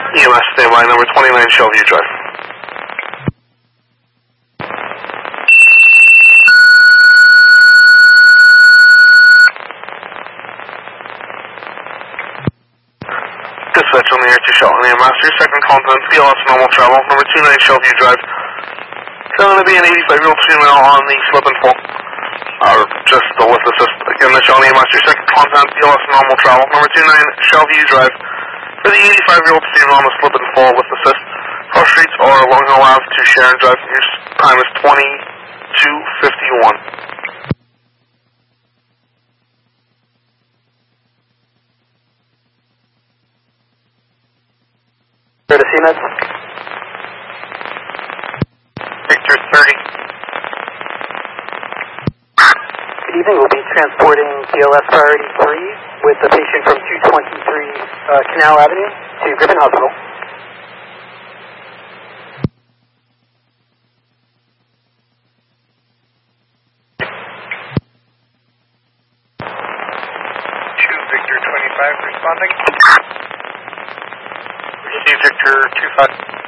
EMS standby, number 29 Shelview Drive. Dispatch on the air to Shelton EMS, your second continent, BLS normal travel, number 29 Shelview Drive. Going to be an 85-year-old female on the slip and fall. Just the lift assist. Again, the Shelton EMS, your second continent, BLS normal travel, number 29 Shelview Drive. For the 85-year-old female on the slip and fall with assist. Cross streets are Long Hill Ave to Sharon Drive. Your time is 22:51. To CMED. Victor 30. Good evening. We'll be transporting BLS Priority 3 with the patient from 223 Canal Avenue to Griffin Hospital. Victor 25 responding. Receive Victor 25.